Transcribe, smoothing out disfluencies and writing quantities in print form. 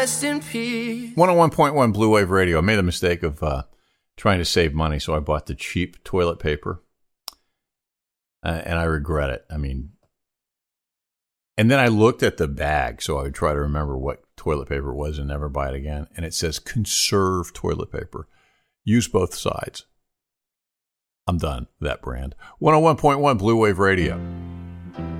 rest in peace. 101.1 Blue Wave Radio. I made the mistake of trying to save money, so I bought the cheap toilet paper. And I regret it. I mean, and then I looked at the bag, so I would try to remember what toilet paper it was and never buy it again. And it says conserve toilet paper. Use both sides. I'm done with that brand. 101.1 Blue Wave Radio.